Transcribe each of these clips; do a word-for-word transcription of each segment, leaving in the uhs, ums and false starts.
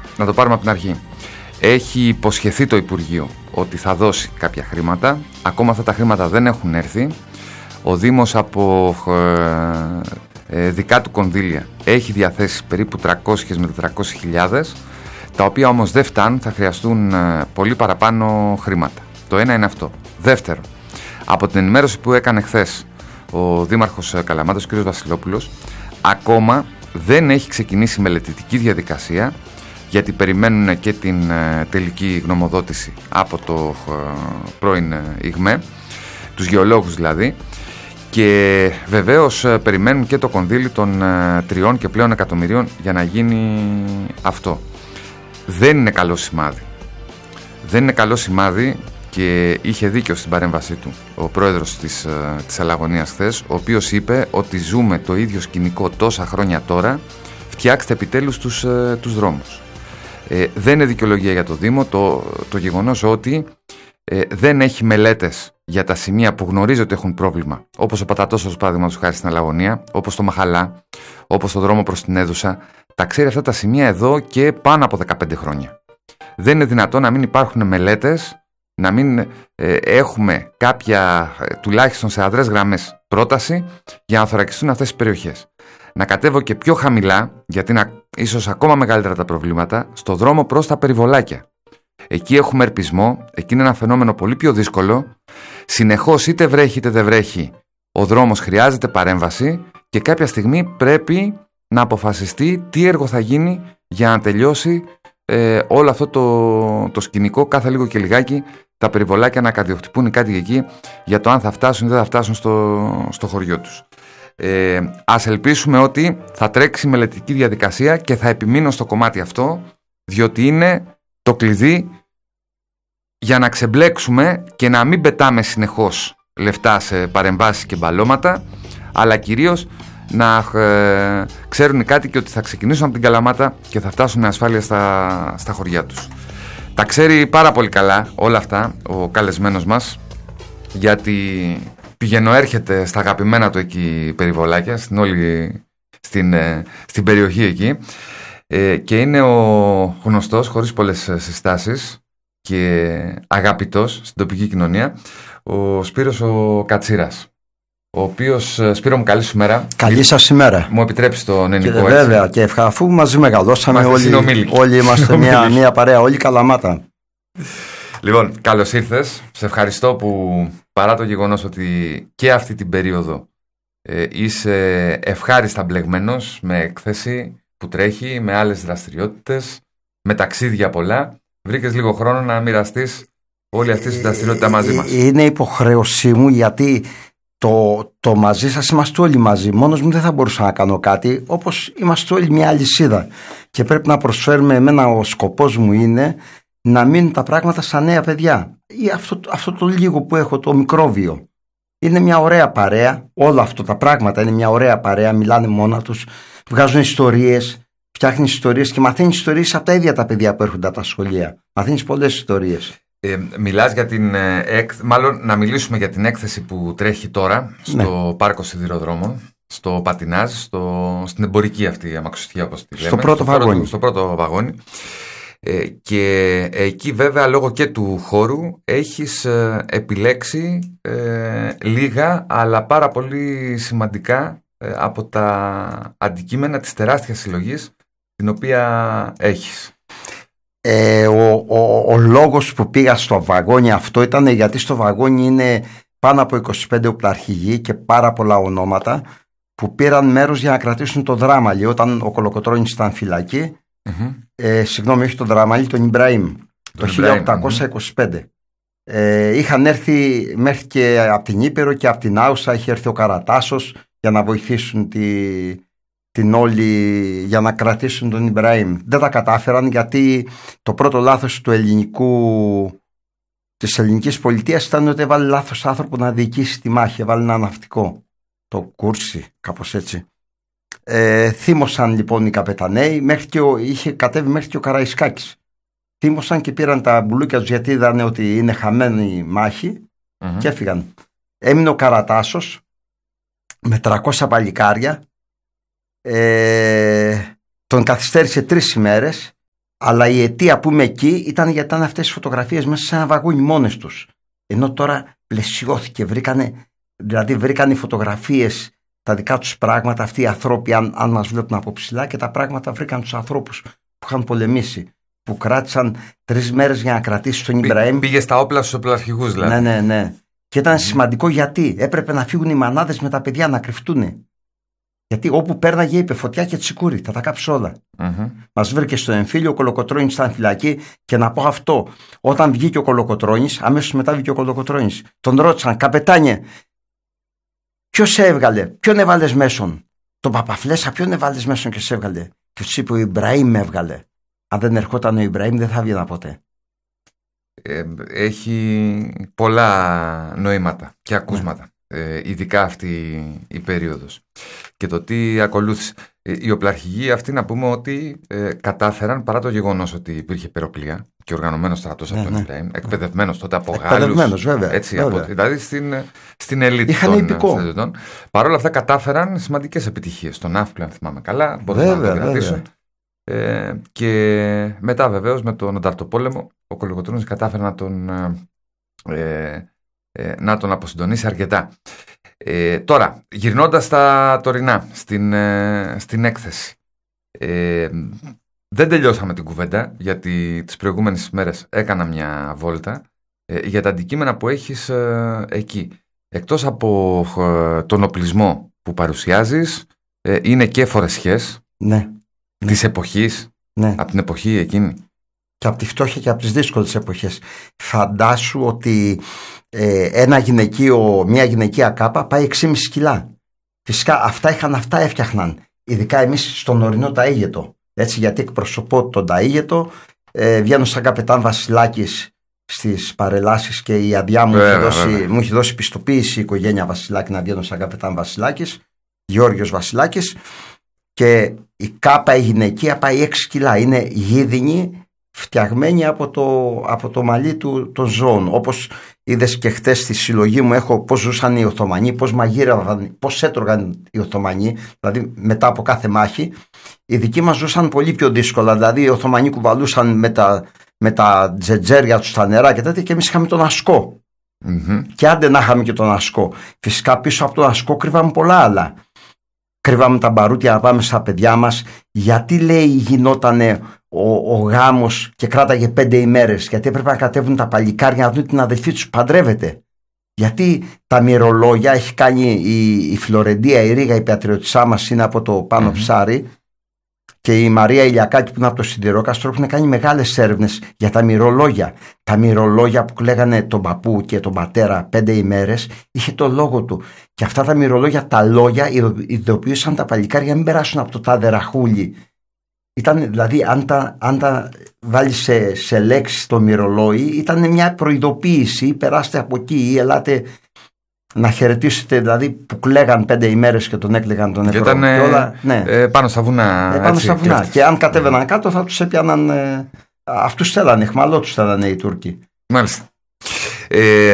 να το πάρουμε από την αρχή. Έχει υποσχεθεί το Υπουργείο ότι θα δώσει κάποια χρήματα. Ακόμα αυτά τα χρήματα δεν έχουν έρθει. Ο Δήμος από ε, ε, δικά του κονδύλια έχει διαθέσει περίπου τριακόσιες με τετρακόσιες χιλιάδες, τα οποία όμως δεν φτάνουν, θα χρειαστούν ε, πολύ παραπάνω χρήματα. Το ένα είναι αυτό. Δεύτερο, από την ενημέρωση που έκανε χθες ο Δήμαρχος Καλαμάτας, ο κ. Βασιλόπουλος, ακόμα δεν έχει ξεκινήσει μελετητική διαδικασία, γιατί περιμένουν και την ε, τελική γνωμοδότηση από το ε, πρώην ε, ΙΓΜΕ, τους γεωλόγους δηλαδή, και βεβαίως ε, περιμένουν και το κονδύλι των ε, τριών και πλέον εκατομμυρίων για να γίνει αυτό. Δεν είναι καλό σημάδι. Δεν είναι καλό σημάδι και είχε δίκιο στην παρέμβασή του ο πρόεδρος της, ε, της Αλλαγωνίας χθες, ο οποίος είπε ότι ζούμε το ίδιο σκηνικό τόσα χρόνια τώρα, φτιάξτε επιτέλους τους, ε, τους δρόμους. Ε, δεν είναι δικαιολογία για το Δήμο το, το γεγονός ότι ε, δεν έχει μελέτες για τα σημεία που γνωρίζει ότι έχουν πρόβλημα, όπως ο Πατατόσος, παραδείγματος χάρη στην Αλλαγωνία, όπως το Μαχαλά, όπως το δρόμο προς την Έδουσα. Τα ξέρει αυτά τα σημεία εδώ και πάνω από δεκαπέντε χρόνια. Δεν είναι δυνατόν να μην υπάρχουν μελέτες, να μην ε, έχουμε κάποια, ε, τουλάχιστον σε αδρές γραμμές, πρόταση για να θωρακιστούν αυτές τις περιοχές. Να κατέβω και πιο χαμηλά, γιατί είναι ίσως ακόμα μεγαλύτερα τα προβλήματα, στο δρόμο προς τα περιβολάκια. Εκεί έχουμε ερπισμό, εκεί είναι ένα φαινόμενο πολύ πιο δύσκολο. Συνεχώς είτε βρέχει είτε δεν βρέχει, ο δρόμος χρειάζεται παρέμβαση και κάποια στιγμή πρέπει να αποφασιστεί τι έργο θα γίνει για να τελειώσει ε, όλο αυτό το, το σκηνικό. Κάθε λίγο και λιγάκι τα περιβολάκια να κατιοχτυπούν οι κάτοικοι εκεί για το αν θα φτάσουν ή δεν θα φτάσουν στο, στο χωριό τους. Ε, ας ελπίσουμε ότι θα τρέξει μελετική διαδικασία και θα επιμείνω στο κομμάτι αυτό, διότι είναι το κλειδί για να ξεμπλέξουμε και να μην πετάμε συνεχώς λεφτά σε παρεμβάσεις και μπαλώματα, αλλά κυρίως να ε, ξέρουν οι κάτοικοι ότι θα ξεκινήσουν από την Καλαμάτα και θα φτάσουν με ασφάλεια στα, στα χωριά τους. Τα ξέρει πάρα πολύ καλά όλα αυτά ο καλεσμένος μας, γιατί πηγαίνω έρχεται στα αγαπημένα του εκεί περιβολάκια, στην όλη στην, ε, στην περιοχή εκεί, ε, και είναι ο γνωστός, χωρίς πολλές συστάσεις και αγαπητός στην τοπική κοινωνία, ο Σπύρος ο Κατσίρας, ο οποίος, Σπύρο μου, καλή σου μέρα. Καλή σας ημέρα. Μου επιτρέψει τον ελληνικό έτσι. Βέβαια, και αφού μαζί μεγαλώσαμε όλοι, όλοι είμαστε μια, μια παρέα, όλοι Καλαμάτα. Λοιπόν, καλώς ήρθες. Σε ευχαριστώ που παρά το γεγονός ότι και αυτή την περίοδο ε, είσαι ευχάριστα μπλεγμένος με έκθεση που τρέχει, με άλλες δραστηριότητες, με ταξίδια πολλά, βρήκες λίγο χρόνο να μοιραστείς όλη αυτή τη δραστηριότητα μαζί μας. Είναι υποχρέωσή μου, γιατί το, το μαζί σας είμαστε όλοι μαζί. Μόνος μου δεν θα μπορούσα να κάνω κάτι, όπως είμαστε όλοι μια αλυσίδα. Και πρέπει να προσφέρουμε, εμένα ο σκοπός μου είναι να μείνουν τα πράγματα στα νέα παιδιά. Ή αυτό, αυτό το λίγο που έχω, το μικρόβιο. Είναι μια ωραία παρέα. Όλα αυτά τα πράγματα είναι μια ωραία παρέα. Μιλάνε μόνα τους, βγάζουν ιστορίες, φτιάχνουν ιστορίες και μαθαίνουν ιστορίες από τα ίδια τα παιδιά που έρχονται από τα σχολεία. Μαθαίνεις πολλές ιστορίες. Ε, μιλάς για την ε, έκθεση, μάλλον να μιλήσουμε για την έκθεση που τρέχει τώρα στο ναι. Πάρκο Σιδηροδρόμων, στο πατινάζ, στο, στην εμπορική αυτή αμαξοστοιχεία, όπως τη λέμε. Στο πρώτο στο βαγόνι. Πρώτο, στο πρώτο βαγόνι. Ε, και εκεί βέβαια λόγω και του χώρου έχεις ε, επιλέξει ε, λίγα αλλά πάρα πολύ σημαντικά ε, από τα αντικείμενα της τεράστιας συλλογής την οποία έχεις. Ε, ο, ο, ο λόγος που πήγα στο βαγόνι αυτό ήταν γιατί στο βαγόνι είναι πάνω από είκοσι πέντε οπλαρχηγοί και πάρα πολλά ονόματα που πήραν μέρος για να κρατήσουν το Δράμαλι όταν ο Κολοκοτρώνης ήταν φυλακή. Mm-hmm. Ε, συγγνώμη, όχι τον Δράμαλι, τον Ιμπραήμ το χίλια οκτακόσια είκοσι πέντε. Mm-hmm. ε, είχαν έρθει μέχρι και από την Ήπειρο και από την Άουσα, είχε έρθει ο Καρατάσος για να βοηθήσουν τη, την όλη, για να κρατήσουν τον Ιμπραήμ. Δεν τα κατάφεραν γιατί το πρώτο λάθος του ελληνικού, της ελληνικής πολιτείας ήταν ότι έβαλε λάθος άνθρωπο να διοικήσει τη μάχη. Έβαλε ένα ναυτικό, το Κούρση, κάπως έτσι. Ε, θύμωσαν λοιπόν οι καπεταναίοι, μέχρι και ο, είχε κατέβει μέχρι και ο Καραϊσκάκης. Θύμωσαν και πήραν τα μπουλούκια τους γιατί είδανε ότι είναι χαμένη η μάχη mm-hmm. και έφυγαν. Έμεινε ο Καρατάσος με τριακόσια παλικάρια, ε, τον καθυστέρησε τρεις ημέρες Αλλά η αιτία που είμαι εκεί ήταν γιατί ήταν αυτές οι φωτογραφίες μέσα σε ένα βαγόνι μόνες τους. Ενώ τώρα πλαισιώθηκε, βρήκανε, δηλαδή βρήκαν οι φωτογραφίες τα δικά τους πράγματα, αυτοί οι ανθρώποι, αν, αν μας βλέπουν από ψηλά, και τα πράγματα βρήκαν τους ανθρώπους που είχαν πολεμήσει, που κράτησαν τρεις μέρες για να κρατήσει τον Ιμπραήμ. Πήγε στα όπλα στους οπλαρχηγούς, δηλαδή. Ναι, ναι, ναι. Και ήταν mm. σημαντικό γιατί έπρεπε να φύγουν οι μανάδες με τα παιδιά να κρυφτούν. Γιατί όπου πέρναγε είπε φωτιά και τσικούρι, θα τα κάψει όλα. Mm-hmm. Μας βρήκε στο εμφύλιο, ο Κολοκοτρώνης ήταν φυλακή. Και να πω αυτό, όταν βγήκε ο Κολοκοτρώνης, αμέσως μετά βγήκε ο Κολοκοτρώνης. Τον ρώτησαν, καπετάνιε, ποιος σε έβγαλε, ποιον έβαλες μέσον? Τον Παπαφλέσσα, ποιον έβαλες μέσον και σε έβγαλε? Και του είπε, ο Ιμπραήμ με έβγαλε. Αν δεν ερχόταν ο Ιμπραήμ, δεν θα βγαίνα ποτέ. Ε, έχει πολλά νοήματα και ακούσματα. Mm. Ε, ειδικά αυτή η περίοδος και το τι ακολούθησε. Ε, οι οπλαρχηγοί αυτοί, να πούμε ότι ε, κατάφεραν, παρά το γεγονός ότι υπήρχε περοπλία και οργανωμένος στρατός από τον Ιμπραήμ, εκπαιδευμένος τότε από Γάλλους, βέβαια, έτσι, βέβαια. Από, δηλαδή στην, στην ελίτ των στρατιωτών. Παρ' όλα αυτά κατάφεραν σημαντικές επιτυχίες. Στον Ναύπλιο, αν θυμάμαι καλά, μπορούν να το κρατήσουν. Ε, και μετά βεβαίως με τον Ανταρτοπόλεμο ο Κολοκοτρώνης κατάφερε να τον ε, ε, να τον αποσυντονίσει αρκετά. Ε, τώρα, γυρνώντας στα τωρινά, στην, ε, στην έκθεση, ε, δεν τελειώσαμε την κουβέντα, γιατί τις προηγούμενες μέρες έκανα μια βόλτα ε, για τα αντικείμενα που έχεις ε, εκεί. Εκτός από ε, τον οπλισμό που παρουσιάζεις, ε, είναι και φορεσιές, ναι, της εποχής, ναι. Από την εποχή εκείνη. Και από τη φτώχεια και από τις δύσκολες εποχές. Φαντάσου ότι ε, ένα γυναικείο, μια γυναικεία κάπα πάει έξι κόμμα πέντε κιλά. Φυσικά αυτά είχαν, αυτά έφτιαχναν. Ειδικά εμείς στον ορεινό Ταΐγετο. Έτσι, γιατί εκπροσωπώ τον Ταΐγετο. Ε, βγαίνω σαν καπετάν Βασιλάκης στις παρελάσεις και η αδειά μου, βέβαια, έχει δώσει, μου έχει δώσει πιστοποίηση η οικογένεια Βασιλάκη να βγαίνω σαν καπετάν Βασιλάκης. Γιώργος Βασιλάκης. Και η κάπα η γυναικεία πάει έξι κιλά. Είναι γίδινη, φτιαγμένη από το, από το μαλλί του, των ζώων. Όπως είδες και χτες στη συλλογή μου, έχω πώς ζούσαν οι Οθωμανοί, πώς μαγείρευαν, πώς έτρωγαν οι Οθωμανοί, δηλαδή μετά από κάθε μάχη. Οι δικοί μας ζούσαν πολύ πιο δύσκολα. Δηλαδή οι Οθωμανοί κουβαλούσαν με τα, με τα τζετζέρια τους στα νερά και τέτοια, και εμείς είχαμε τον ασκό. Mm-hmm. Και άντε να είχαμε και τον ασκό. Φυσικά πίσω από τον ασκό κρύβαμε πολλά άλλα. Κρύβαμε τα μπαρούτια να πάμε στα παιδιά μας. Γιατί, λέει, γινότανε ο, ο γάμος και κράταγε πέντε ημέρες? Γιατί έπρεπε να κατέβουν τα παλικάρια να δουν την αδελφή τους παντρεύεται. Γιατί τα μυρολόγια έχει κάνει η, η Φλωρεντία, η Ρήγα, η πατριωτισά μας είναι από το πάνω mm-hmm. ψάρι, και η Μαρία Ηλιακάκη που είναι από το Σιδηρόκαστρο έχουν κάνει μεγάλες έρευνες για τα μυρολόγια. Τα μυρολόγια που λέγανε τον παππού και τον πατέρα πέντε ημέρες είχε το λόγο του. Και αυτά τα μυρολόγια, τα λόγια ειδοποιούσαν τα παλικάρια να μην περάσουν από το τάδε ραχούλι. Ήταν, δηλαδή, αν τα, αν τα βάλεις σε, σε λέξεις το μυρολόι, ήταν μια προειδοποίηση. Περάστε από εκεί ή ελάτε να χαιρετήσετε, δηλαδή, που κλαίγαν πέντε ημέρες και τον έκλαιγαν τον νεκρό. Και ήταν ε, όλα, ναι. ε, πάνω στα βουνά. Ε, πάνω έτσι, στα βουνά. Και, και αν κατέβαιναν κάτω θα τους έπιαναν. Ε, αυτούς θέλανε, εχμαλό τους θέλανε οι Τούρκοι. Μάλιστα. Ε,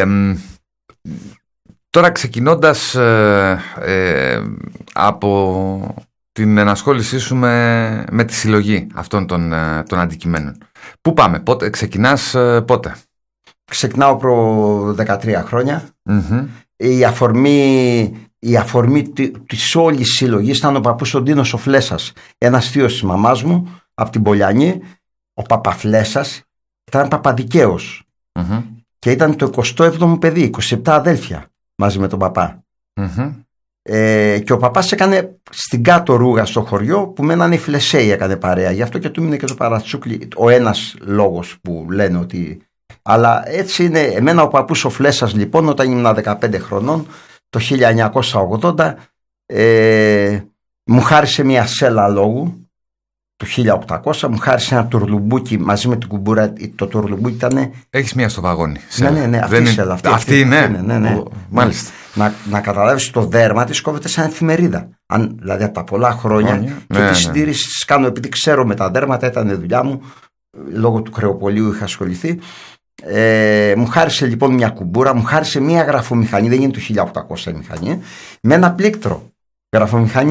τώρα ξεκινώντας ε, ε, από την ενασχόλησή σου με, με τη συλλογή αυτών των, των αντικειμένων. Πού πάμε, πότε, ξεκινάς ε, πότε? Ξεκινάω προ δεκατρία χρόνια. Mm-hmm. Η αφορμή, η αφορμή της όλης συλλογής ήταν ο παππούς ο Ντίνος ο Φλέσσας, ένας θείος της μαμάς μου από την Πολιανή. Ο Παπαφλέσσας ήταν παπαδικαίος mm-hmm. και ήταν το εικοστό έβδομο παιδί, είκοσι επτά αδέλφια μαζί με τον παπά. Mm-hmm. Ε, και ο παπάς έκανε στην κάτω Ρούγα στο χωριό που μένανε οι Φλεσσέοι, έκανε παρέα. Γι' αυτό και του μείνε και το παρατσούκλι, ο ένας λόγος που λένε ότι... Αλλά έτσι είναι. Εμένα ο παππούς ο Φλέσσας, λοιπόν, όταν ήμουν δεκαπέντε χρονών το χίλια εννιακόσια ογδόντα, ε, μου χάρισε μια σέλα λόγου το χίλια οκτακόσια, μου χάρισε ένα τουρλουμπούκι μαζί με την κουμπούρα. Το τουρλουμπούκι ήταν. Έχεις μια στο βαγόνι. Ναι, ναι, ναι, αυτή η σέλα. Αυτή, αυτή είναι. Αυτή, ναι, ναι, ναι. Μάλιστα. Να, να καταλάβεις, το δέρμα της κόβεται σαν εφημερίδα. Αν, δηλαδή από τα πολλά χρόνια. Oh, yeah. Και ναι, τη συντήρηση ναι. της κάνω, επειδή ξέρω με τα δέρματα, ήταν δουλειά μου. Λόγω του κρεοπολίου είχα ασχοληθεί. Ε, μου χάρισε λοιπόν μια κουμπούρα, μου χάρισε μια γραφομηχανή, δεν είναι το χίλια οκτακόσια η μηχανή, με ένα πλήκτρο γραφομηχανή.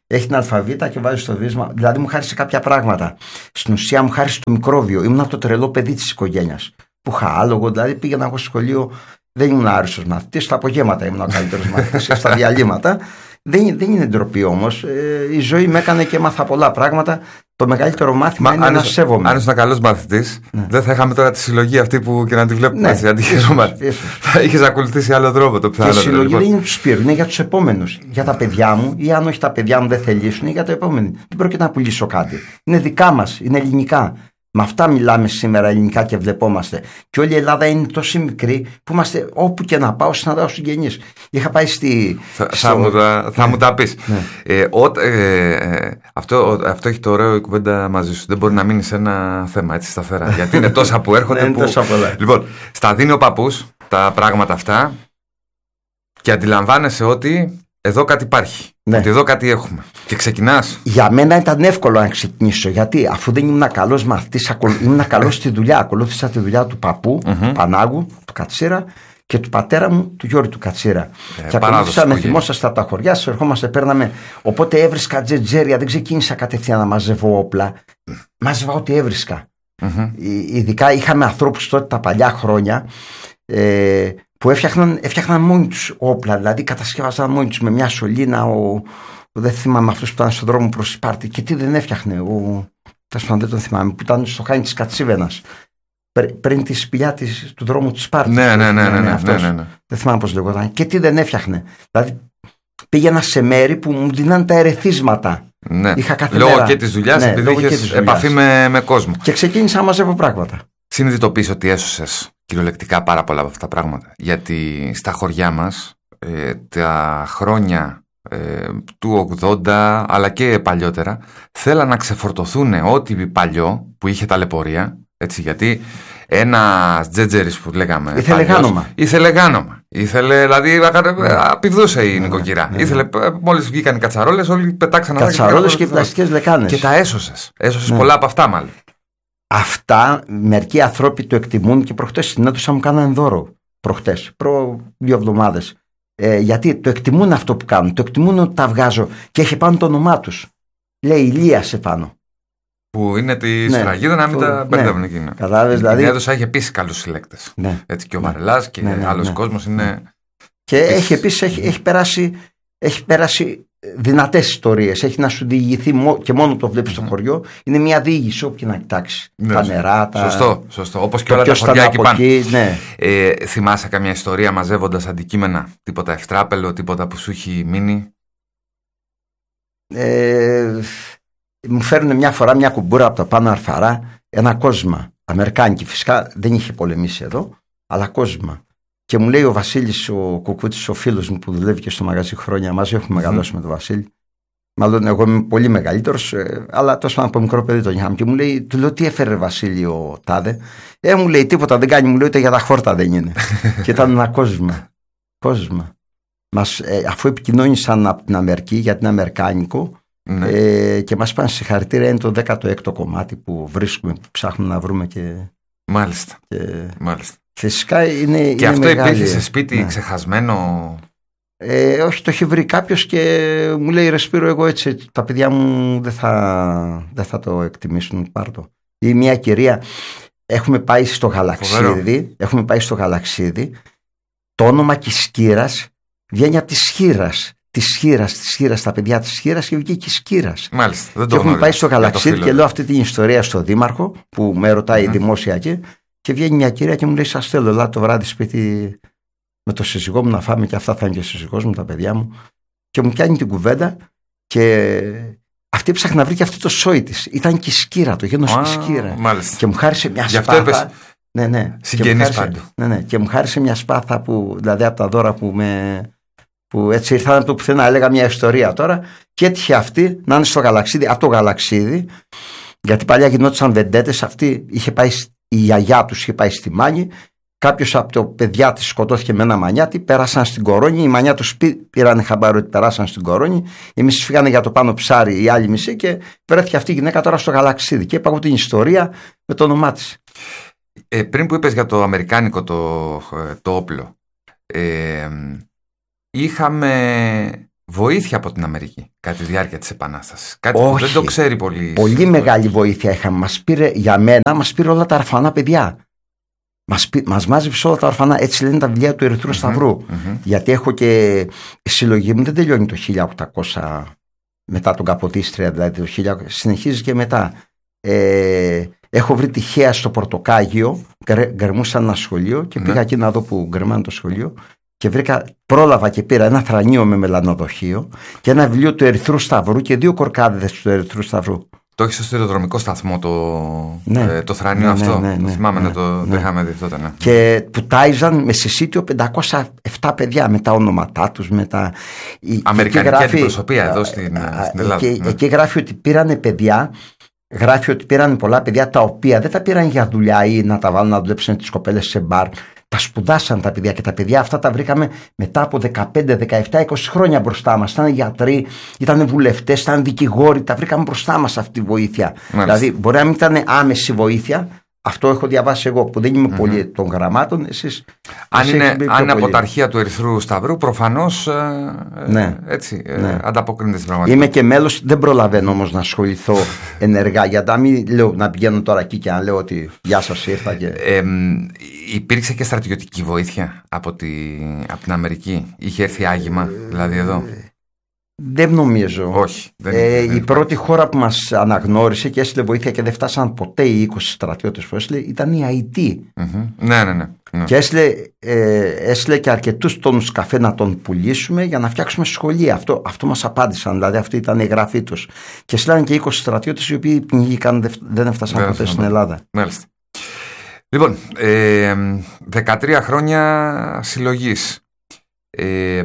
Έχει την αλφαβήτα και βάζει στο βίσμα. Δηλαδή μου χάρισε κάποια πράγματα. Στην ουσία μου χάρισε το μικρόβιο. Ήμουν το τρελό παιδί της οικογένειας. Που είχα άλογο, δηλαδή πήγαινα εγώ στο σχολείο. Δεν ήμουν άριστος μαθητής. Στα απογεύματα ήμουν ο καλύτερος μαθητής. Στα διαλύματα. Δεν, δεν είναι ντροπή όμως. Ε, η ζωή με έκανε και έμαθα πολλά πράγματα. Το μεγαλύτερο μάθημα Μα, είναι να σέβομαι. Αν ήσουν καλός μαθητής, ναι. δεν θα είχαμε τώρα τη συλλογή αυτή που και να τη βλέπουμε έτσι. Ναι, θα είχες ακολουθήσει άλλο τρόπο το πιθανότερο. Και η συλλογή λοιπόν. δεν είναι του Σπύρου, είναι για τους επόμενους. Για τα παιδιά μου, ή αν όχι τα παιδιά μου δεν θελήσουν, είναι για το επόμενο. Δεν πρόκειται να πουλήσω κάτι. Είναι δικά μας, είναι ελληνικά. Με αυτά μιλάμε σήμερα ελληνικά και βλεπόμαστε. Και όλη η Ελλάδα είναι τόσο μικρή που είμαστε όπου και να πάω συναντάω συγγενείς. Είχα πάει στη. Θα, στο... θα, μου, τα, θα ναι. μου τα πεις. Ναι. Ε, ό, ε, ε, αυτό, αυτό έχει το ωραίο η κουβέντα μαζί σου. Δεν μπορεί να μείνει σε ένα θέμα έτσι σταθερά. Γιατί είναι τόσα που έρχονται. Ναι, που... τόσα πολλά. Λοιπόν, στα δίνει ο παππούς τα πράγματα αυτά και αντιλαμβάνεσαι ότι εδώ κάτι υπάρχει. Ναι. Ότι εδώ κάτι έχουμε. Και ξεκινάς. Για μένα ήταν εύκολο να ξεκινήσω. Γιατί αφού δεν ήμουν καλός μαθητής, ήμουν καλός στη δουλειά. Ακολούθησα τη δουλειά του παππού, mm-hmm. Πανάγου, του Κατσίρα και του πατέρα μου, του Γιώργου του Κατσίρα. Ε, και ακολούθησα, με θυμόσαστε από τα χωριά, σας ερχόμαστε, παίρναμε. Οπότε έβρισκα τζετζέρια, δεν ξεκίνησα κατευθείαν να μαζεύω όπλα. Mm. Μάζευα ό,τι έβρισκα. Mm-hmm. Ειδικά είχαμε ανθρώπους τότε τα παλιά χρόνια. Ε, που έφτιαχναν, έφτιαχναν μόνοι τους όπλα, δηλαδή κατασκεύαζαν μόνοι τους με μια σωλήνα. Ο, δεν θυμάμαι αυτός που ήταν στον δρόμο προς Σπάρτη. Και τι δεν έφτιαχνε, ο, δεν τον θυμάμαι, που ήταν στο Χάνι της Κατσίβενας, πριν τη σπηλιά της, του δρόμου της Σπάρτης. Ναι, ναι, ναι, ναι, ναι, αυτός, ναι, ναι, ναι. Δεν θυμάμαι πώς λεγόταν. Και τι δεν έφτιαχνε. Δηλαδή πήγαινα σε μέρη που μου δίναν τα ερεθίσματα. Ναι. Είχα κάθε λόγω μέρα, και της δουλειάς, ναι, επειδή είχες επαφή με, με κόσμο. Και ξεκίνησα να μαζεύω πράγματα. Συνειδητοποιείς ότι έσωσες κυριολεκτικά πάρα πολλά από αυτά τα πράγματα. Γιατί στα χωριά μας ε, τα χρόνια ε, του ογδόντα αλλά και παλιότερα θέλαν να ξεφορτωθούν ό,τι παλιό που είχε ταλαιπωρία. Έτσι, γιατί ένας τζέτζερης που λέγαμε ήθελε παλιός, γάνομα. Ήθελε γάνομα. Ήθελε, δηλαδή απειβδούσε η νοικοκυρά. Ναι, ναι. Ήθελε, μόλις βγήκαν οι κατσαρόλες, όλοι πετάξαν. Κατσαρόλες και, και πλαστικές λεκάνες. Και τα έσωσες. Έσωσες ναι. πολλά από αυτά μάλλον. Αυτά μερικοί άνθρωποι το εκτιμούν και προχτές συνέδουσα μου κάνανε δώρο. Προχτές, προ δύο εβδομάδες. Ε, γιατί το εκτιμούν αυτό που κάνουν. Το εκτιμούν ότι τα βγάζω και έχει πάνω το όνομά τους. Λέει Ηλίας επάνω. Που είναι τη ναι, σφραγίδα να μην το, τα μπερδεύουν ναι, εκείνα. Κατάλαβες, δηλαδή. Η έδωσα έχει επίσης καλούς συλλέκτες. Ναι, έτσι και ο Βαρελάς και ναι, ναι, άλλος ναι, κόσμος είναι. Ναι. Και επίσης... έχει επίσης έχει, έχει περάσει. Έχει περάσει δυνατές ιστορίες. Έχει να σου διηγηθεί και μόνο το βλέπεις στο χωριό. Είναι μια διήγηση όπου και να κοιτάξει. Ναι, τα νερά, τα. Σωστό, σωστό. Όπως και όλα τα χωριά εκεί πάνω. Ναι. Ε, θυμάσαι καμιά ιστορία μαζεύοντας αντικείμενα, τίποτα ευτράπελο, τίποτα που σου έχει μείνει? Ε, μου φέρνουν μια φορά μια κουμπούρα από το πάνω αρφαρά, ένα κόσμημα. Αμερικάνικη, φυσικά δεν είχε πολεμήσει εδώ, αλλά κόσμημα. Και μου λέει ο Βασίλης, ο Κουκούτης, ο φίλος μου που δουλεύει και στο μαγαζί χρόνια, μαζί έχουμε μεγαλώσει mm. με τον Βασίλη. Μάλλον εγώ είμαι πολύ μεγαλύτερος, αλλά τόσο από μικρό παιδί τον είχαμε. Και μου λέει, του λέω, τι έφερε Βασίλη ο Τάδε? Ε, μου λέει, τίποτα δεν κάνει, μου λέει, ούτε για τα χόρτα δεν είναι. Και ήταν ένα κόσμημα. Κόσμημα. Μας, ε, αφού επικοινώνησαν από την Αμερική, γιατί είναι αμερικάνικο, mm. ε, και μας πάνε συγχαρητήρια, είναι το δέκατο έκτο κομμάτι που βρίσκουμε, που ψάχνουμε να βρούμε και. Μάλιστα. Και... Μάλιστα. Φυσικά είναι. Και είναι αυτό μεγάλη. Υπήρχε σε σπίτι ναι. ξεχασμένο. Ε, όχι, το έχει βρει κάποιος και μου λέει, ρε Σπύρο, εγώ έτσι τα παιδιά μου δεν θα, δεν θα το εκτιμήσουν, πάρ' το. Ή μια κυρία, έχουμε πάει στο Γαλαξίδι, έχουμε πάει στο Γαλαξίδι, το όνομα Κισκύρας βγαίνει από τη Σχύρας. Τη Σχύρας, τη Σχύρας, τα παιδιά τη Σχύρας και βγήκε Κισκύρας. Μάλιστα. Δεν και το έχουμε πάει στο Γαλαξίδι και λέω αυτή την ιστορία στον Δήμαρχο που με ρωτάει mm. δημόσια εκεί. Και βγαίνει μια κυρία και μου λέει, σας θέλω, ελάτε το βράδυ σπίτι με το σύζυγό μου να φάμε και αυτά θα είναι και ο σύζυγός μου, τα παιδιά μου. Και μου κάνει την κουβέντα και αυτή ψάχνει να βρει και αυτό το σόι της. Ήταν και η σκύρα, το γένος ah, σκύρα. Μάλιστα. Και μου χάρισε μια Γι' σπάθα. Είπες... Ναι, ναι. Συγγενής πάντου. Ναι, ναι. Και μου χάρισε μια σπάθα που, δηλαδή από τα δώρα που με... που έτσι ήρθαν από το πουθενά, έλεγα μια ιστορία τώρα. Και έτυχε αυτή να είναι στο Γαλαξίδι, από το Γαλαξίδι, γιατί παλιά γινόντουσαν βεντέτες. Αυτή είχε πάει. Η γιαγιά τους είχε πάει στη Μάνη. Κάποιος από το παιδιά της σκοτώθηκε με ένα μανιάτι. Πέρασαν στην Κορώνη. Οι μανιά τους πήραν χαμπάρι ότι περάσαν στην Κορώνη. Οι μισοί φύγανε για το πάνω ψάρι, οι άλλοι μισοί. Και βρέθηκε αυτή η γυναίκα τώρα στο Γαλαξίδι. Και είπα την ιστορία με το όνομά της. Ε, πριν που είπες για το αμερικάνικο το, το όπλο, ε, είχαμε βοήθεια από την Αμερική κατά τη διάρκεια της Επανάστασης? Κάτι Όχι. που δεν το ξέρει πολύ. Πολύ μεγάλη βοήθεια είχαμε. Μας πήρε, για μένα, μας πήρε όλα τα ορφανά παιδιά. Μας, μας μάζεψε όλα τα ορφανά. Έτσι λένε τα βιβλία του Ερυθρού mm-hmm, Σταυρού. Mm-hmm. Γιατί έχω και η συλλογή μου δεν τελειώνει το χίλια οκτακόσια μετά τον Καποδίστρια, δηλαδή το χίλια, συνεχίζει και μετά. Ε, έχω βρει τυχαία στο Πορτοκάγιο, γκρεμούσα ένα σχολείο και mm-hmm. πήγα εκεί να δω που γκρεμάνε το σχολείο. Και βρήκα, πρόλαβα και πήρα ένα θρανίο με μελανοδοχείο και ένα βιβλίο του Ερυθρού Σταυρού και δύο κορκάδες του Ερυθρού Σταυρού. Το έχει στο σιδηροδρομικό σταθμό το, ναι, ε, το θρανίο ναι, αυτό. Ναι, ναι, ναι, θυμάμαι ναι, να το, ναι. το είχαμε δει τότε. Ναι. Και που τάιζαν με συσίτιο πεντακόσια επτά παιδιά με τα ονόματά τους. Με τα... Αμερικανική γράφει, αντιπροσωπεία εδώ στην, α, στην Ελλάδα. Και, ναι. Εκεί γράφει ότι πήρανε παιδιά. Γράφει ότι πήραν πολλά παιδιά τα οποία δεν τα πήραν για δουλειά ή να τα βάλουν να δουλέψουν τις κοπέλες σε μπαρ. Τα σπουδάσαν τα παιδιά και τα παιδιά αυτά τα βρήκαμε μετά από δεκαπέντε, δεκαεπτά, είκοσι χρόνια μπροστά μας. Ήταν γιατροί, ήταν βουλευτές, ήταν δικηγόροι, τα βρήκαμε μπροστά μας αυτή τη βοήθεια. Μάλιστα. Δηλαδή μπορεί να μην ήταν άμεση βοήθεια. Αυτό έχω διαβάσει εγώ που δεν είμαι mm-hmm. πολύ των γραμμάτων. Εσείς, αν είναι, αν είναι από τα αρχεία του Ερυθρού Σταυρού, προφανώς ναι. ε, έτσι, ναι. ε, ανταποκρίνεται στην πραγματικότητα. Είμαι και μέλος, δεν προλαβαίνω όμως να ασχοληθώ ενεργά. Γιατί να μην λέω να πηγαίνω τώρα εκεί και να λέω ότι γεια σας ήρθα. Και... Ε, υπήρξε και στρατιωτική βοήθεια από, τη, από την Αμερική. Είχε έρθει άγημα, δηλαδή εδώ. Δεν νομίζω. Όχι. Δεν ε, είναι, η δεν πρώτη χώρα που μας αναγνώρισε και έστειλε βοήθεια και δεν φτάσαν ποτέ οι είκοσι στρατιώτες που έστειλε ήταν η Αϊτή. Mm-hmm. Ναι, ναι, ναι, ναι. Και έστειλε, ε, έστειλε και αρκετούς τόνους καφέ να τον πουλήσουμε για να φτιάξουμε σχολεία. Αυτό, αυτό μας απάντησαν. Δηλαδή αυτή ήταν η γραφή τους. Και έστειλαν και είκοσι στρατιώτες οι οποίοι πνιγήκαν, δεν έφτασαν δεν ποτέ στην Ελλάδα. Μάλιστα. Λοιπόν, ε, δεκατρία χρόνια συλλογής. Ε,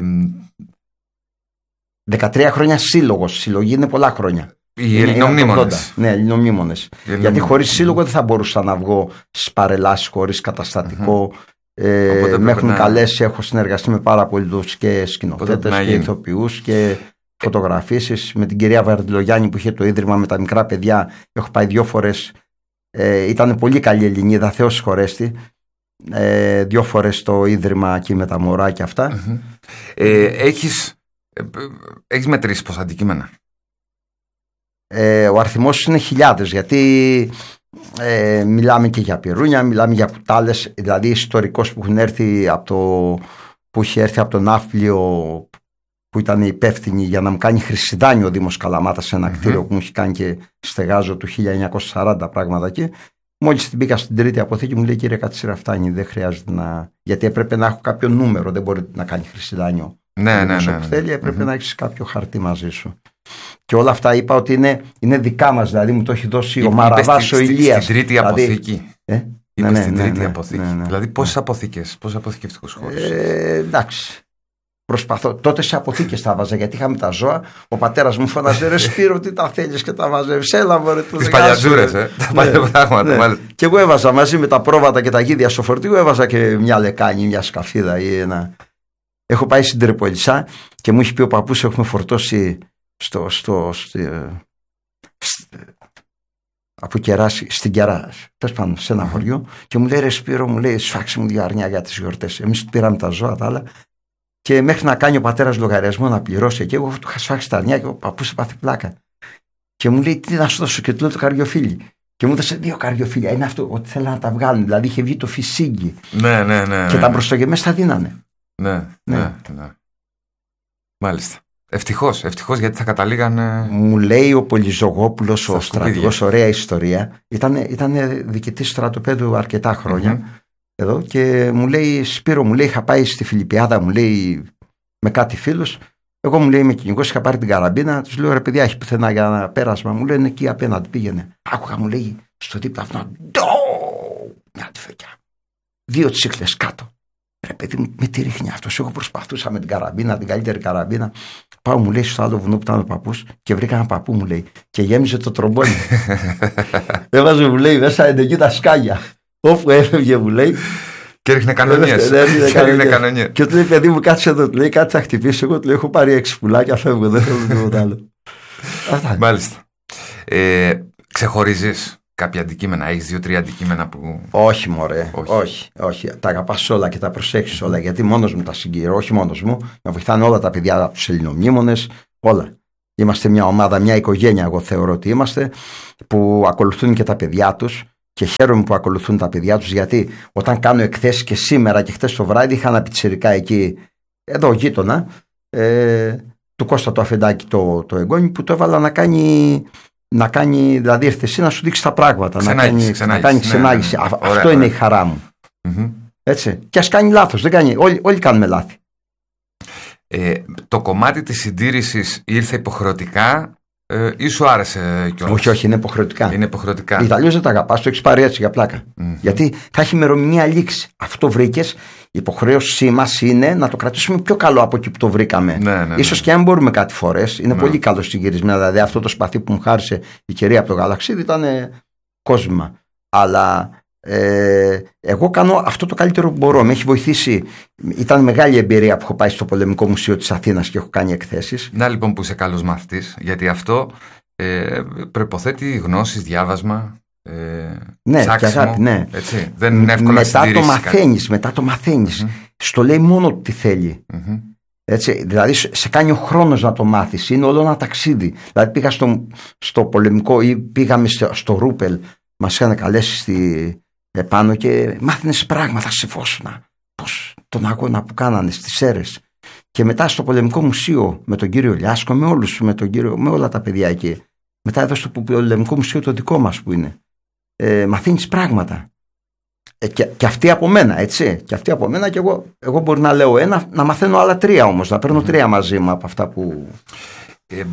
δεκατρία χρόνια σύλλογος. Συλλογή είναι πολλά χρόνια. Οι ελληνομνήμονες. Ναι, ελληνομνήμονες. Γιατί χωρίς σύλλογο δεν θα μπορούσα να βγω στις παρελάσεις χωρίς καταστατικό. Mm-hmm. Ε, με έχουν να... καλέσει, έχω συνεργαστεί με πάρα πολλούς και σκηνοθέτες και ηθοποιούς και φωτογραφίσεις. Με την κυρία Βαρδιλογιάννη που είχε το ίδρυμα με τα μικρά παιδιά. Έχω πάει δύο φορές. Ε, ήταν πολύ καλή Ελληνίδα, Θεός συγχωρέστη. Ε, δύο φορές στο ίδρυμα εκεί με τα μωρά και αυτά. Mm-hmm. Ε, έχεις, ε, έχεις μετρήσει πόσα αντικείμενα? Ε, ο αριθμός είναι χιλιάδες, γιατί ε, μιλάμε και για πυρούνια, μιλάμε για κουτάλες, δηλαδή ιστορικός που έχουν έρθει από το, που είχε έρθει από το ναύπλιο που ήταν υπεύθυνη για να μου κάνει χρυσιδάνιο ο Δήμος Καλαμάτα σε ένα mm-hmm. κτίριο που μου έχει κάνει και στεγάζω του χίλια εννιακόσια σαράντα πράγματα εκεί. Μόλις την μπήκα στην τρίτη αποθήκη μου λέει κύριε Κατσίρα φτάνει, δεν χρειάζεται να... γιατί έπρεπε να έχω κάποιο νούμερο, δεν μπορεί να κάνει χρυσιδάνιο. Ναι, ναι, ναι, ναι. Θέλει, έπρεπε mm-hmm. να έχεις κάποιο χαρτί μαζί σου. Και όλα αυτά είπα ότι είναι, είναι δικά μας, δηλαδή μου το έχει δώσει Είπε, ο Μαραβάς ο Ηλίας. Στην τρίτη δηλαδή, αποθήκη. Ε? Είπε ναι, στην ναι, τρίτη ναι, αποθήκη. ναι, ναι. Δηλαδή πόσες αποθήκες, πόσους αποθηκευτικούς χώρους? Ε, εντάξει. Προσπαθώ. Τότε σε αποθήκες τα βάζα γιατί είχαμε τα ζώα. Ο πατέρας μου φώναζε ρε Σπύρο, τι τα θέλεις και τα βάζεις. Έλα μωρέ. Τις παλιατζούρες, ε. Τα παλιά πράγματα. Ναι. Και εγώ έβαζα μαζί με τα πρόβατα και τα γίδια στο φορτίο, έβαζα και μια λεκάνη, μια σκαφίδα ή ένα. Έχω πάει στην Τρεπολισσά και μου έχει πει ο παππούς έχουμε φορτώσει στο, στο, στο, στο από Κεράση, στην Κεράση, πες πάνω σε ένα χωριό και μου λέει ρε Σπύρο, μου λέει σφάξε μου δύο αρνιά για τις γιορτές. Εμείς πήραμε τα ζώα τα άλλα και μέχρι να κάνει ο πατέρας λογαριασμό να πληρώσει και εγώ του είχα σφάξει τα αρνιά και ο παππούς έπαθε πλάκα και μου λέει τι να σου δώσω και του λέω το καριοφίλι και μου έδωσε δύο καριοφίλια, είναι αυτό ότι θέλει να τα βγάλουν, δηλαδή είχε βγει το φυσίγγι ναι, ναι, ναι, και ναι, τα ναι. μπροστογεμές τα δίνανε. Ναι, ναι, ναι, ναι. Μάλιστα. Ευτυχώς, ευτυχώς γιατί θα καταλήγανε. Μου λέει ο Πολυζωγόπουλος, ο στρατηγός, ωραία ιστορία. Ήταν, ήταν διοικητής στρατοπέδου αρκετά χρόνια mm-hmm. εδώ και μου λέει Σπύρο, μου λέει είχα πάει στη Φιλιππιάδα, μου λέει με κάτι φίλους. Εγώ μου λέει είμαι κυνηγός, είχα πάρει την καραμπίνα. Τους λέω ρε παιδιά, έχει πουθενά για ένα πέρασμα. Μου λένε εκεί απέναντι πήγαινε. Άκουγα, μου λέει στο δίπλα αυτό. Ντο! Μια τυφεκιά. Δύο τσίχλες κάτω. Ρε παιδί μου, με τι ρίχνει αυτός. Εγώ προσπαθούσα με την καραμπίνα, την καλύτερη καραμπίνα. Πάω, μου λέει, στο άλλο βουνό που ήταν ο παππούς και βρήκα ένα παππού, μου λέει, και γέμιζε το τρομπόνι. Έβαζε, μου λέει, μέσα εντεκεί τα σκάλια. Όπου έφευγε, μου λέει. Και ρίχνε κανονιές. Και του λέει, παιδί μου, κάτσε εδώ, του λέει, κάτι θα χτυπήσει. Εγώ του λέει, έχω πάρει έξι πουλάκια, φεύγω, δεν θέλω τίποτα άλλο. Μάλιστα. Ε, ξεχωρίζεις κάποια αντικείμενα, έχεις δύο-τρία αντικείμενα που. Όχι, μωρέ. Όχι, όχι. όχι. Τα αγαπάς όλα και τα προσέχεις όλα. Γιατί μόνος μου τα συγκυρώ, όχι μόνος μου. Με βοηθάνε όλα τα παιδιά από τους ελληνομνήμονες, όλα. Είμαστε μια ομάδα, μια οικογένεια, εγώ θεωρώ ότι είμαστε, που ακολουθούν και τα παιδιά τους. Και χαίρομαι που ακολουθούν τα παιδιά τους, γιατί όταν κάνω εκθέσεις και σήμερα και χτες το βράδυ είχα ένα πιτσιρικά εκεί, εδώ γείτονα, ε, του Κώστα το Αφεντάκη το, το εγγόνι, που το έβαλα να κάνει, να κάνει δηλαδή ήρθε εσύ να σου δείξει τα πράγματα, ξενάγηση, να κάνει ξενάγηση. Να κάνει ξενάγηση. Ναι, ναι, ναι. Αυτό ωραία, είναι ωραία. Η χαρά μου. Mm-hmm. Έτσι. Και ας κάνει λάθος, δεν κάνει, όλοι, όλοι κάνουμε λάθη. Ε, το κομμάτι της συντήρησης ήρθε υποχρεωτικά ε, ή σου άρεσε κιόλας? Όχι, όχι, είναι υποχρεωτικά. Είναι υποχρεωτικά. Οι Ιταλίους δεν τα αγαπάς, το έχεις πάρει έτσι για πλάκα. Mm-hmm. Γιατί θα έχει ημερομηνία λήξη. Αυτό βρήκες. Η υποχρέωσή μας είναι να το κρατήσουμε πιο καλό από εκεί που το βρήκαμε. Ναι, ναι, ίσως ναι. Και αν μπορούμε κάτι φορές. Είναι ναι. πολύ καλό συγκυρισμένα. Δηλαδή, αυτό το σπαθί που μου χάρισε η κυρία από το Γαλαξίδι ήταν κόσμημα. Αλλά ε, εγώ κάνω αυτό το καλύτερο που μπορώ. Με έχει βοηθήσει. Ήταν μεγάλη εμπειρία που έχω πάει στο Πολεμικό Μουσείο της Αθήνας και έχω κάνει εκθέσεις. Να λοιπόν που είσαι καλός μαθητής, γιατί αυτό ε, προϋποθέτει γνώσεις, διάβασμα. Ε, ναι, ψάξιμο, και αγάπη, ναι. Έτσι, δεν είναι εύκολο μετά, να το μαθαίνεις, μετά το μαθαίνεις. Mm-hmm. Στο λέει μόνο τι θέλει. Mm-hmm. Έτσι, δηλαδή σε κάνει ο χρόνος να το μάθεις. Είναι όλο ένα ταξίδι. Δηλαδή πήγα στο, στο Πολεμικό ή πήγαμε στο, στο Ρούπελ, μας είχαν καλέσει στη, επάνω και μάθαινες πράγματα σε Φόσουνα. Πώς τον αγώνα που κάνανε στις Σέρρες. Και μετά στο Πολεμικό Μουσείο με τον κύριο Λιάσκο, με όλους, με, τον κύριο, με όλα τα παιδιά εκεί. Μετά εδώ στο Πολεμικό Μουσείο το δικό μας που είναι. Ε, μαθαίνεις πράγματα. Ε, και, και αυτοί από μένα, έτσι. Και αυτοί από μένα και εγώ, εγώ μπορεί να λέω ένα, να μαθαίνω άλλα τρία όμως. Να παίρνω τρία μαζί μου από αυτά που. Ε,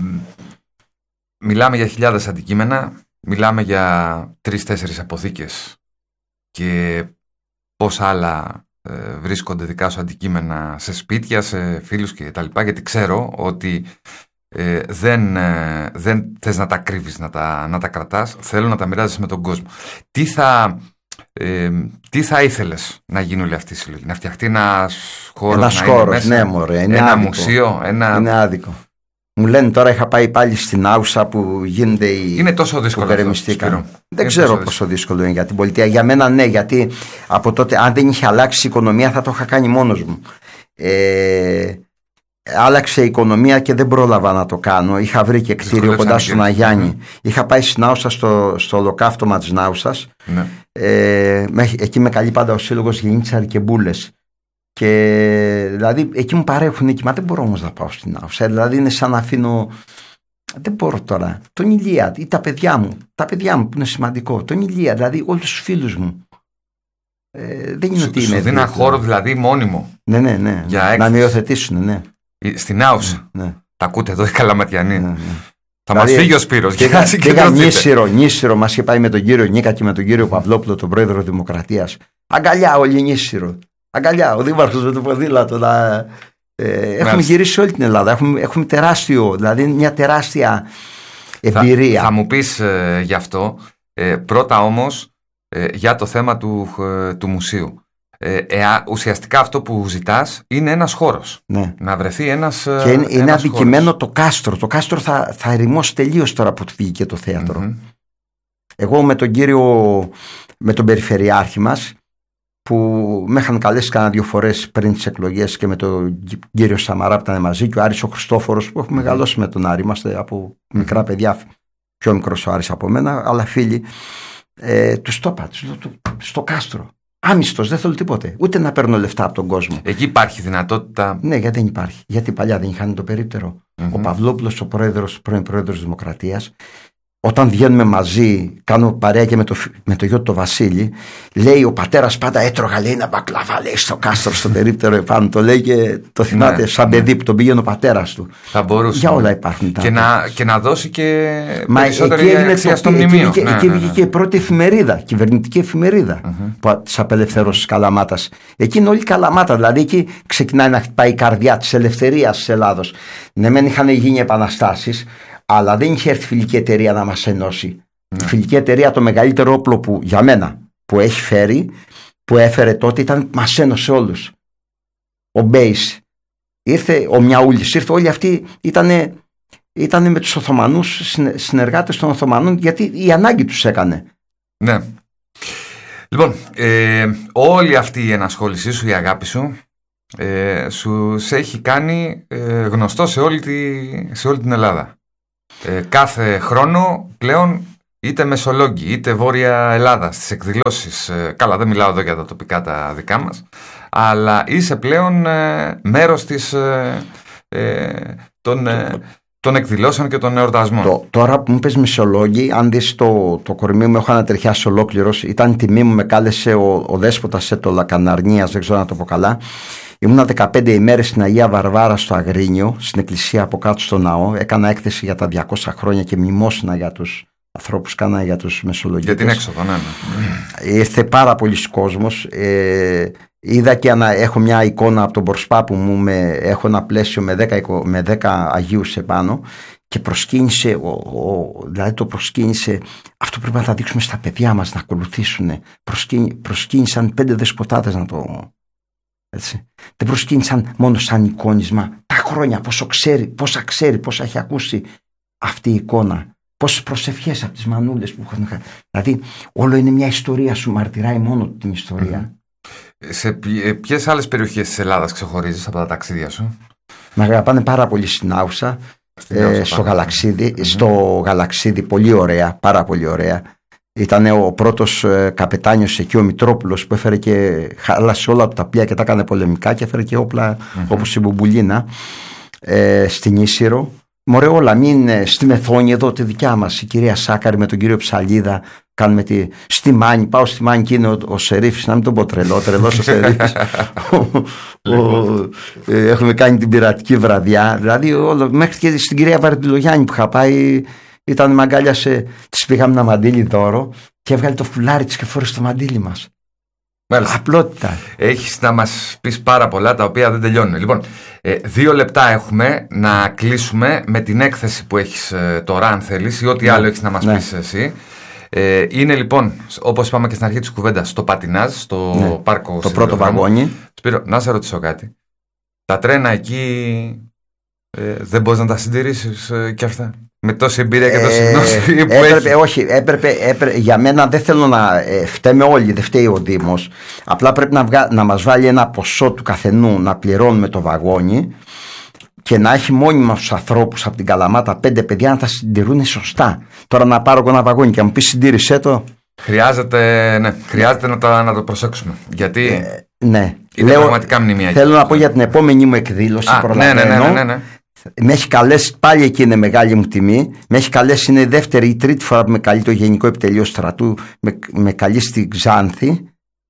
μιλάμε για χιλιάδες αντικείμενα. Μιλάμε για τρεις-τέσσερις αποθήκες. Και πόσα άλλα ε, βρίσκονται δικά σου αντικείμενα σε σπίτια, σε φίλους και τα λοιπά. Γιατί ξέρω ότι. Ε, δεν, ε, δεν θες να τα κρύβεις, να τα, να τα κρατάς. Θέλω να τα μοιράζεσαι με τον κόσμο. Τι θα, ε, τι θα ήθελες να γίνει όλη αυτή η συλλογή? Να φτιαχτεί ένας χώρος, ένας να χώρος, είναι μέσα, ναι, μωρέ, είναι ένα άδικο. μουσείο, ένα... Είναι άδικο. Μου λένε τώρα, είχα πάει πάλι στην Άουσα που γίνεται η... Είναι τόσο δύσκολο αυτό, δεν είναι ξέρω πόσο δύσκολο. δύσκολο είναι για την πολιτεία. Για μένα ναι, γιατί από τότε αν δεν είχε αλλάξει η οικονομία θα το είχα κάνει μόνος μου. Ε... Άλλαξε η οικονομία και δεν πρόλαβα να το κάνω. Είχα βρει και κτίριο κοντά στον Αγιάννη. Mm-hmm. Είχα πάει στην Άουσα στο, στο ολοκαύτωμα της Νάουσας. Mm-hmm. Ε, εκεί με καλεί πάντα ο σύλλογος Γενίτσαρη και Μπούλες. Και δηλαδή εκεί μου παρέχουν εκεί. Μα δεν μπορώ όμως να πάω στην Άουσα. Δηλαδή είναι σαν να αφήνω. Δεν μπορώ τώρα. Τον Ηλία ή τα παιδιά μου. Τα παιδιά μου που είναι σημαντικό. Τον Ηλία, δηλαδή όλους τους φίλους μου. Ε, δεν είναι ότι είναι. Σου δίνει ένα χώρο δηλαδή μόνιμο. Ναι, ναι, ναι. Για να με υιοθετήσουν, ναι. Στην Άουσα. Ναι, ναι. Τα ακούτε εδώ οι Καλαματιανοί. Ναι, ναι. Θα δηλαδή, μας φύγει ο Σπύρος. Πήγα Νίσηρο, Νίσηρο μας είχε πάει με τον κύριο Νίκα και με τον κύριο Παυλόπουλο, τον πρόεδρο Δημοκρατίας. Αγκαλιά όλοι Νίσηρο. Αγκαλιά, ο δήμαρχος με το ποδήλατο. Να, ε, έχουμε γυρίσει όλη την Ελλάδα. Έχουμε, έχουμε τεράστιο, δηλαδή μια τεράστια εμπειρία. Θα, θα μου πεις ε, γι' αυτό. Ε, πρώτα όμως ε, για το θέμα του, ε, του μουσείου. Ε, ε, ουσιαστικά αυτό που ζητάς είναι ένας χώρος. Ναι. Να βρεθεί ένας. Και είναι, είναι αδικημένο χώρος. Το κάστρο. Το κάστρο θα, θα ερημώσει τελείως τώρα που βγήκε το θέατρο. Mm-hmm. Εγώ με τον κύριο, με τον περιφερειάρχη μας, που με είχαν καλέσει κάνα δύο φορές πριν τις εκλογές, και με τον κύριο Σαμαρά που ήταν μαζί, και ο Άρης ο Χριστόφορος που έχουμε mm-hmm. μεγαλώσει με τον Άρη. Είμαστε από mm-hmm. μικρά παιδιά, πιο μικρός ο Άρης από μένα, αλλά φίλοι. Ε, τους το είπα, στο κάστρο. Άμυστος, δεν θέλω τίποτε. Ούτε να παίρνω λεφτά από τον κόσμο. Εκεί υπάρχει δυνατότητα. Ναι, γιατί δεν υπάρχει. Γιατί παλιά δεν είχαν το περίπτερο. Mm-hmm. Ο Παυλόπουλος, ο πρόεδρος, πρώην πρόεδρος Δημοκρατίας, όταν βγαίνουμε μαζί, κάνω παρέα και με το, με το γιο του Βασίλη, λέει ο πατέρας πάντα έτρωγα, λέει, ένα μπακλαβά, λέει, στο κάστρο, στο περίπτερο επάνω. Το λέει και το θυμάται, ναι, σαν παιδί, ναι, που τον πήγαινε ο πατέρας του. Θα μπορούσε. Για όλα υπάρχουν. Και να, και να δώσει και Μα περισσότερη αξία στο μνημείο. Εκεί, ναι, εκεί ναι, ναι, βγήκε ναι. η πρώτη εφημερίδα, κυβερνητική εφημερίδα, mm-hmm. της απελευθέρωσης Καλαμάτας. Εκεί είναι όλη η Καλαμάτα. Δηλαδή εκεί ξεκινάει να χτυπάει η καρδιά της ελευθερίας της Ελλάδος. Ναι, μεν είχαν γίνει επαναστάσεις, αλλά δεν είχε έρθει φιλική εταιρεία να μας ενώσει. Ναι. Η φιλική εταιρεία, το μεγαλύτερο όπλο που για μένα που έχει φέρει, που έφερε τότε, ήταν μας ένωσε όλους. Ο Μπέις ήρθε, ο Μιαούλης ήρθε, όλοι αυτοί ήτανε, ήτανε με τους Οθωμανούς, συνεργάτες των Οθωμανών, γιατί η ανάγκη τους έκανε. Ναι. Λοιπόν, ε, όλη αυτή η ενασχόλησή σου, η αγάπη σου, ε, σου σε έχει κάνει ε, γνωστό σε όλη, τη, σε όλη την Ελλάδα. Ε, κάθε χρόνο πλέον, είτε Μεσολόγγι, είτε Βόρεια Ελλάδα, στις εκδηλώσεις, ε, καλά δεν μιλάω εδώ για τα τοπικά τα δικά μας, αλλά είσαι πλέον ε, μέρος της, ε, ε, των, ε, των εκδηλώσεων και των εορτασμών. Το, τώρα που μου πες Μεσολόγγι, αν δεις το, το κορμί μου, έχω ανατριχιάσει ολόκληρος. Ήταν τιμή μου, με κάλεσε ο, ο δέσποτας Έτολα Καναρνίας, δεν ξέρω να το πω καλά. Ήμουνα δεκαπέντε ημέρες στην Αγία Βαρβάρα στο Αγρίνιο, στην εκκλησία από κάτω στο ναό. Έκανα έκθεση για τα διακόσια χρόνια και μνημόσυνα για τους ανθρώπους, κάνα για τους Μεσολογγίτες. Για την έξοδο, ναι, ναι. Ήρθε πάρα πολλοί κόσμος. Ε, είδα και ανα, έχω μια εικόνα από τον Μπορσπάπου μου, με, έχω ένα πλαίσιο με δέκα, με δέκα Αγίους επάνω και προσκύνησε, ο, ο, δηλαδή το προσκύνησε, αυτό πρέπει να τα δείξουμε στα παιδιά μας να ακολουθήσουν. Προσκύνησαν πέντε δεσποτάδες να το... Έτσι. Δεν προσκύνησαν μόνο σαν εικόνισμα. Τα χρόνια πόσο ξέρει, πόσα ξέρει, πόσα έχει ακούσει αυτή η εικόνα. Πόσες προσευχές από τις μανούλες που έχουν. Δηλαδή όλο είναι μια ιστορία, σου μαρτυράει μόνο την ιστορία. Mm. Σε ποιες άλλες περιοχές της Ελλάδας ξεχωρίζεις από τα ταξίδια σου? Με αγαπάνε πάρα πολύ στην Άουσα, ε, στο Γαλαξίδι. Mm-hmm. Στο Γαλαξίδι πολύ ωραία, πάρα πολύ ωραία. Ήταν ο πρώτος ε, καπετάνιος εκεί, ο Μητρόπουλος, που έφερε και χάλασε όλα τα πλοία και τα έκανε πολεμικά και έφερε και όπλα mm-hmm. όπως η Μπουμπουλίνα ε, στην Ίσυρο. Μωρέ όλα, μην στη Μεθόνη εδώ τη δικιά μας, η κυρία Σάκαρη με τον κύριο Ψαλίδα, κάνουμε τη... στη Μάνη, πάω στη Μάνη και είναι ο, ο Σερίφης, να μην τον πω τρελό, τρελός ο Σερίφης. ε, έχουμε κάνει την πειρατική βραδιά, δηλαδή όλο, μέχρι και στην κυρία Βαρδιλογιάννη που είχα πάει, ήταν μαγκάλιασε, της πήγαμε ένα μαντίλι δώρο και έβγαλε το φουλάρι της και φόρεσε το μαντίλι μας. Μάλιστα. Απλότητα. Έχεις να μας πεις πάρα πολλά τα οποία δεν τελειώνουν. Λοιπόν, ε, δύο λεπτά έχουμε να κλείσουμε με την έκθεση που έχεις ε, τώρα, αν θέλεις, ή ό,τι ναι. άλλο έχεις να μας ναι. πεις εσύ. Ε, είναι λοιπόν, όπως είπαμε και στην αρχή της κουβέντας, στο Πατινάζ, στο ναι. πάρκο. Το πρώτο βαγόνι. Σπύρο, να σε ρωτήσω κάτι. Τα τρένα εκεί ε, δεν μπορείς να τα συντηρήσεις ε, κι αυτά? Με τόση εμπειρία και τόση ε, γνώση που έπρεπε, έχει. Όχι, έπρεπε, έπρεπε, για μένα δεν θέλω να ε, φταίμε όλοι, δεν φταίει ο Δήμος. Απλά πρέπει να, βγα, να μας βάλει ένα ποσό του καθενού να πληρώνουμε το βαγόνι και να έχει μόνιμα στους ανθρώπους από την Καλαμάτα πέντε παιδιά να τα συντηρούν σωστά. Τώρα να πάρω ένα βαγόνι και να μου πει συντήρησέ το. Χρειάζεται, ναι, χρειάζεται να, το, να το προσέξουμε. Γιατί ε, ναι. είναι Λέω, πραγματικά μνημεία. Θέλω να πω για την επόμενη μου εκδήλωση. Α, ναι, ναι, ναι, ναι, ναι, ναι. Με έχει καλέσει, πάλι εκεί είναι μεγάλη μου τιμή. Με έχει καλέσει, είναι η δεύτερη ή τρίτη φορά που με καλεί το Γενικό Επιτελείο Στρατού. Με, με καλεί στη Ξάνθη.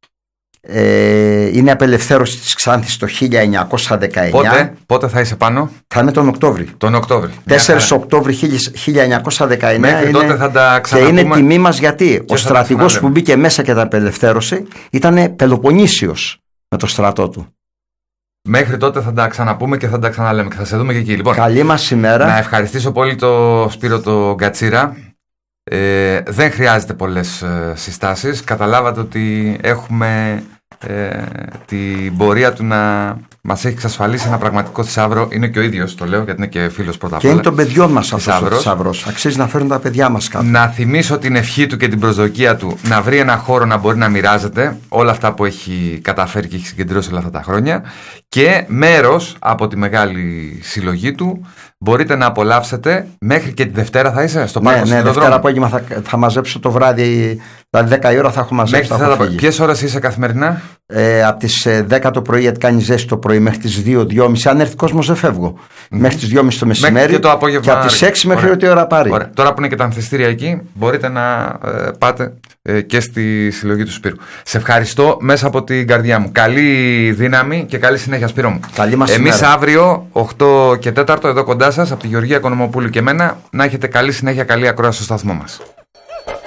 Ε, είναι απελευθέρωση της Ξάνθης το χίλια εννιακόσια δεκαεννιά. Πότε, πότε θα είσαι πάνω? Θα είναι τον Οκτώβρη. Τον Οκτώβρη. τέσσερις Οκτώβρη χίλια εννιακόσια δεκαεννιά. Μέχρι είναι, τότε θα τα ξαναπούμε. Και είναι τιμή μας γιατί ο στρατηγός που μπήκε μέσα και τα απελευθέρωσε ήταν Πελοποννήσιος με το στρατό του. Μέχρι τότε θα τα ξαναπούμε και θα τα ξαναλέμε και θα σε δούμε και εκεί. Λοιπόν, καλή μας ημέρα. Να ευχαριστήσω πολύ το Σπύρο το Γκατσίρα. Ε, δεν χρειάζεται πολλές ε, συστάσεις. Καταλάβατε ότι έχουμε ε, την πορεία του να μας έχει εξασφαλίσει ένα πραγματικό θησαύρο. Είναι και ο ίδιος, το λέω, γιατί είναι και φίλος πρώτα απ' όλα. Και είναι των παιδιών μας αυτός ο θησαύρος. Αξίζει να φέρουν τα παιδιά μας κάτω. Να θυμίσω την ευχή του και την προσδοκία του να βρει ένα χώρο να μπορεί να μοιράζεται όλα αυτά που έχει καταφέρει και έχει συγκεντρώσει όλα αυτά τα χρόνια. Και μέρος από τη μεγάλη συλλογή του μπορείτε να απολαύσετε μέχρι και τη Δευτέρα. Θα είσαι στο πάρκο? Ναι, ναι, Δευτέρα απόγευμα θα, θα μαζέψω το βράδυ, δηλαδή δέκα η ώρα θα έχω μαζέψει. Ποιες ώρες είσαι καθημερινά? Ε, από τις δέκα το πρωί, γιατί κάνει ζέστη το πρωί, μέχρι τις δύο, δυόμιση. Αν έρθει κόσμος δεν φεύγω. Mm. Μέχρι τις δυόμιση το μεσημέρι και, το απόγευμα... και από τις έξι μέχρι Ωραία. ό,τι ώρα πάρει. Ωραία. Τώρα που είναι και τα ανθιστήρια εκεί, μπορείτε να ε, πάτε ε, και στη συλλογή του Σπύρου. Σε ευχαριστώ μέσα από την καρδιά μου. Καλή δύναμη και καλή συνέχεια, Σπύρο μου. Καλή μας Εμείς ημέρα. Αύριο οκτώ και τέσσερα εδώ κοντά σας, από τη Γεωργία Οικονομοπούλου και εμένα, να έχετε καλή συνέχεια, καλή ακρόαση στο σταθμό μας.